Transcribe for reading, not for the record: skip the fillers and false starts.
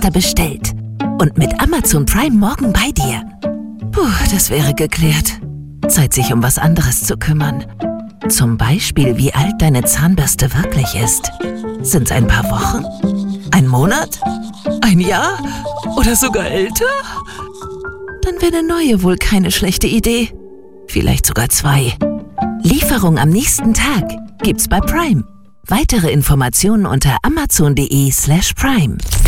Zahnpasta bestellt. Und mit Amazon Prime morgen bei dir. Puh, das wäre geklärt. Zeit, sich um was anderes zu kümmern. Zum Beispiel, wie alt deine Zahnbürste wirklich ist. Sind's ein paar Wochen? Ein Monat? Ein Jahr? Oder sogar älter? Dann wäre eine neue wohl keine schlechte Idee. Vielleicht sogar 2. Lieferung am nächsten Tag gibt's bei Prime. Weitere Informationen unter amazon.de/prime.